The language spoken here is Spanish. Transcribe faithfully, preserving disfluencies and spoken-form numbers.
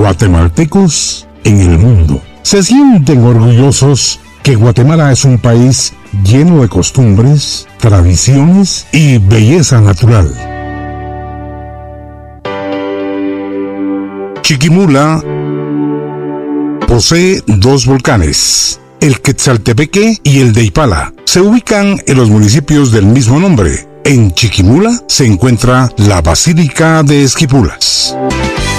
guatemaltecos en el mundo. Se sienten orgullosos que Guatemala es un país lleno de costumbres, tradiciones y belleza natural. Chiquimula posee dos volcanes, el Quetzaltepeque y el de Ipala. Se ubican en los municipios del mismo nombre. En Chiquimula se encuentra la Basílica de Esquipulas.